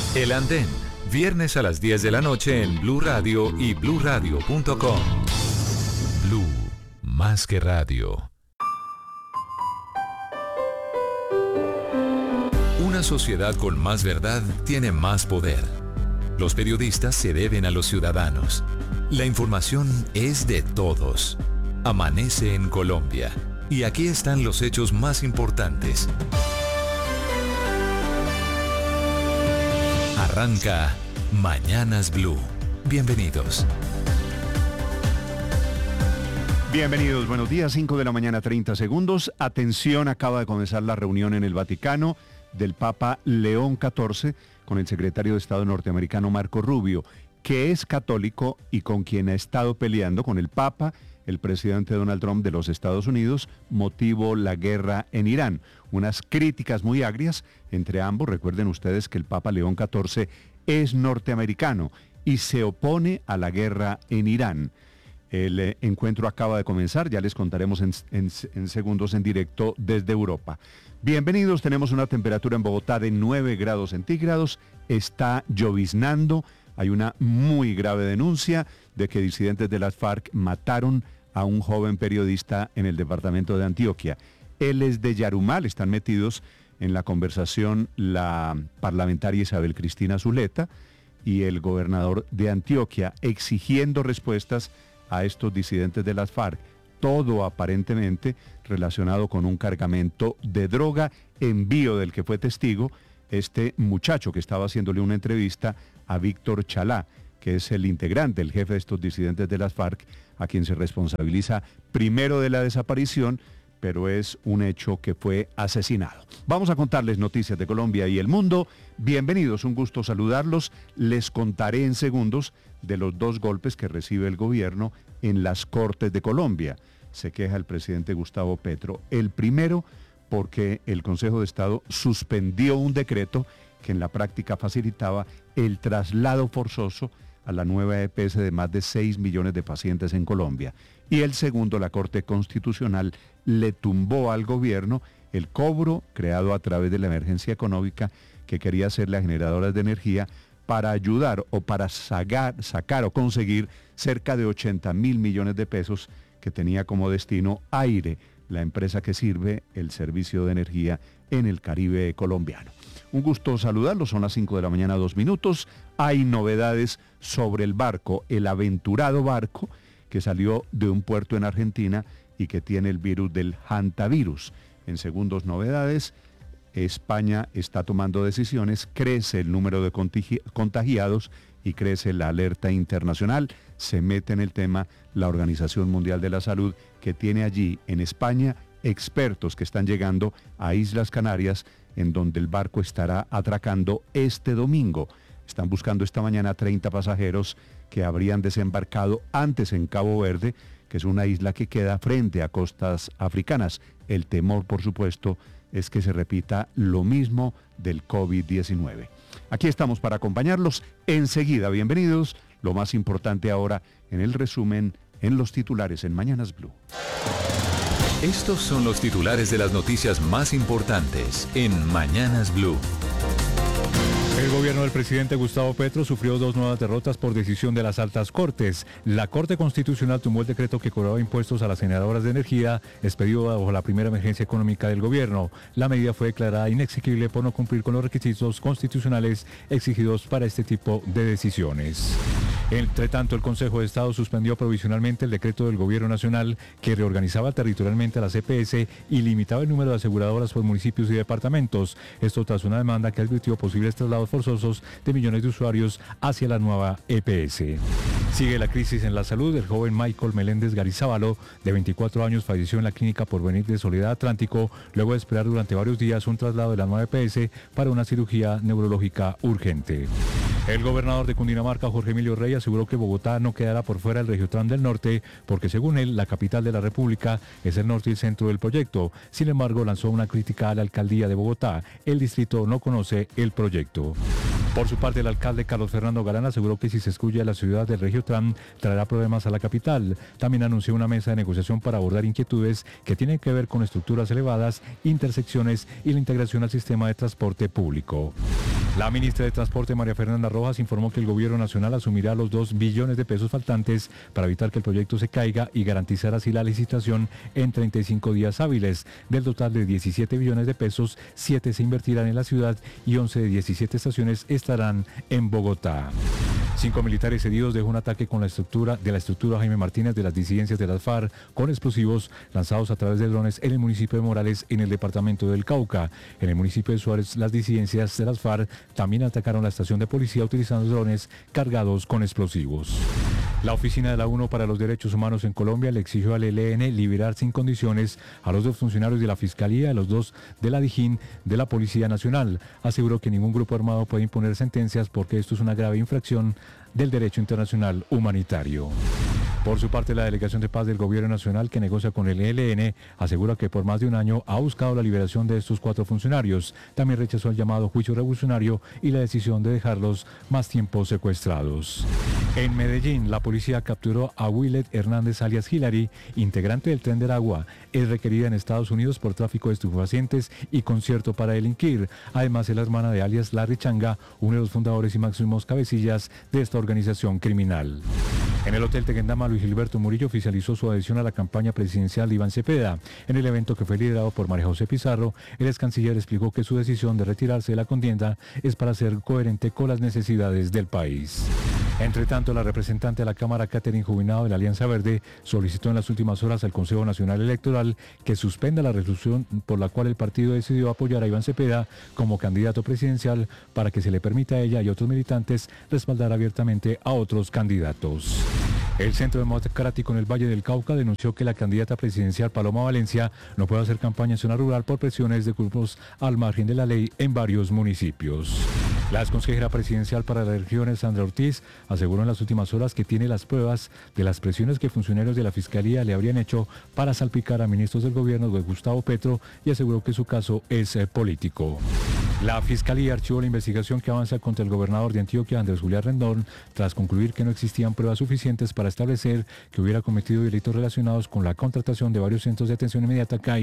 El Andén, viernes a las 10 de la noche en Blue Radio y bluradio.com. Blue, más que radio. Una sociedad con más verdad tiene más poder. Los periodistas se deben a los ciudadanos. La información es de todos. Amanece en Colombia. Y aquí están los hechos más importantes. Arranca Mañanas Blue. Bienvenidos. Bienvenidos, buenos días, 5 de la mañana, 30 segundos. Atención, acaba de comenzar la reunión en el Vaticano del Papa León XIV con el secretario de Estado norteamericano Marco Rubio, que es católico y con quien ha estado peleando con el Papa, el presidente Donald Trump de los Estados Unidos, motivo la guerra en Irán. Unas críticas muy agrias entre ambos. Recuerden ustedes que el Papa León XIV es norteamericano y se opone a la guerra en Irán. El encuentro acaba de comenzar, ya les contaremos en segundos en directo desde Europa. Bienvenidos, tenemos una temperatura en Bogotá de 9 grados centígrados, está lloviznando, hay una muy grave denuncia de que disidentes de las FARC mataron a un joven periodista en el departamento de Antioquia. Él es de Yarumal, están metidos en la conversación la parlamentaria Isabel Cristina Zuleta y el gobernador de Antioquia, exigiendo respuestas a estos disidentes de las FARC, todo aparentemente relacionado con un cargamento de droga, envío del que fue testigo este muchacho que estaba haciéndole una entrevista a Víctor Chalá, que es el integrante, el jefe de estos disidentes de las FARC, a quien se responsabiliza primero de la desaparición, pero es un hecho que fue asesinado. Vamos a contarles noticias de Colombia y el mundo. Bienvenidos, un gusto saludarlos. Les contaré en segundos de los 2 golpes que recibe el gobierno en las Cortes de Colombia. Se queja el presidente Gustavo Petro. El primero, porque el Consejo de Estado suspendió un decreto que en la práctica facilitaba el traslado forzoso a la nueva EPS de más de 6 millones de pacientes en Colombia. Y el segundo, la Corte Constitucional le tumbó al gobierno el cobro creado a través de la emergencia económica que quería hacer las generadoras de energía para ayudar o para sacar o conseguir cerca de 80.000 millones de pesos que tenía como destino Aire, la empresa que sirve el servicio de energía en el Caribe colombiano. Un gusto saludarlos, son las 5 de la mañana, 2 minutos. Hay novedades sobre el barco, el aventurado barco que salió de un puerto en Argentina y que tiene el virus del hantavirus. En segundos, novedades. España está tomando decisiones, crece el número de contagiados y crece la alerta internacional. Se mete en el tema la Organización Mundial de la Salud, que tiene allí en España expertos que están llegando a Islas Canarias, en donde el barco estará atracando este domingo. Están buscando esta mañana 30 pasajeros que habrían desembarcado antes en Cabo Verde, que es una isla que queda frente a costas africanas. El temor, por supuesto, es que se repita lo mismo del COVID-19. Aquí estamos para acompañarlos enseguida. Bienvenidos. Lo más importante ahora en el resumen, en los titulares en Mañanas Blue. Estos son los titulares de las noticias más importantes en Mañanas Blue. El gobierno del presidente Gustavo Petro sufrió 2 nuevas derrotas por decisión de las altas cortes. La Corte Constitucional tumbó el decreto que cobraba impuestos a las generadoras de energía expedido bajo la primera emergencia económica del gobierno. La medida fue declarada inexequible por no cumplir con los requisitos constitucionales exigidos para este tipo de decisiones. Entre tanto, el Consejo de Estado suspendió provisionalmente el decreto del Gobierno Nacional que reorganizaba territorialmente a las EPS y limitaba el número de aseguradoras por municipios y departamentos. Esto tras una demanda que advirtió posibles traslados forzosos de millones de usuarios hacia la nueva EPS. Sigue la crisis en la salud. El joven Michael Meléndez Garizábalo, de 24 años, falleció en la clínica Porvenir de Soledad Atlántico, luego de esperar durante varios días un traslado de la nueva EPS para una cirugía neurológica urgente. El gobernador de Cundinamarca, Jorge Emilio Rey, aseguró que Bogotá no quedará por fuera del Regiotram del Norte, porque según él, la capital de la República es el norte y el centro del proyecto. Sin embargo, lanzó una crítica a la alcaldía de Bogotá. El distrito no conoce el proyecto. Por su parte, el alcalde Carlos Fernando Galán aseguró que si se excluye a la ciudad del Regiotram, traerá problemas a la capital. También anunció una mesa de negociación para abordar inquietudes que tienen que ver con estructuras elevadas, intersecciones y la integración al sistema de transporte público. La ministra de Transporte, María Fernanda Rojas, informó que el gobierno nacional asumirá los 2 billones de pesos faltantes para evitar que el proyecto se caiga y garantizar así la licitación en 35 días hábiles. Del total de 17 billones de pesos, 7 se invertirán en la ciudad y 11 de 17 estaciones estarán en Bogotá. 5 militares heridos de un ataque con la estructura Jaime Martínez de las disidencias de las FARC con explosivos lanzados a través de drones en el municipio de Morales, en el departamento del Cauca. En el municipio de Suárez, las disidencias de las FARC también atacaron la estación de policía utilizando drones cargados con explosivos. La Oficina de la ONU para los Derechos Humanos en Colombia le exigió al ELN liberar sin condiciones a los 2 funcionarios de la Fiscalía y a los 2 de la DIJÍN de la Policía Nacional. Aseguró que ningún grupo armado puede imponer sentencias porque esto es una grave infracción del derecho internacional humanitario. Por su parte, la Delegación de Paz del Gobierno Nacional, que negocia con el ELN, asegura que por más de un año ha buscado la liberación de estos 4 funcionarios. También rechazó el llamado juicio revolucionario y la decisión de dejarlos más tiempo secuestrados. En Medellín, la policía capturó a Willet Hernández alias Hillary, integrante del Tren del Agua. Es requerida en Estados Unidos por tráfico de estupefacientes y concierto para delinquir. Además, es la hermana de alias Larry Changa, uno de los fundadores y máximos cabecillas de esta organización criminal. En el Hotel Tequendama, Luis Gilberto Murillo oficializó su adhesión a la campaña presidencial de Iván Cepeda. En el evento, que fue liderado por María José Pizarro, el ex canciller explicó que su decisión de retirarse de la contienda es para ser coherente con las necesidades del país. Entre tanto, la representante de la Cámara, Catherine Jubinado, de la Alianza Verde, solicitó en las últimas horas al Consejo Nacional Electoral que suspenda la resolución por la cual el partido decidió apoyar a Iván Cepeda como candidato presidencial para que se le permita a ella y otros militantes respaldar abiertamente a otros candidatos. El Centro Democrático en el Valle del Cauca denunció que la candidata presidencial Paloma Valencia no puede hacer campaña en zona rural por presiones de grupos al margen de la ley en varios municipios. La exconsejera presidencial para las regiones, Sandra Ortiz, aseguró en las últimas horas que tiene las pruebas de las presiones que funcionarios de la Fiscalía le habrían hecho para salpicar a ministros del gobierno de Gustavo Petro y aseguró que su caso es político. La Fiscalía archivó la investigación que avanza contra el gobernador de Antioquia, Andrés Julián Rendón, tras concluir que no existían pruebas suficientes para establecer que hubiera cometido delitos relacionados con la contratación de varios centros de atención inmediata CAI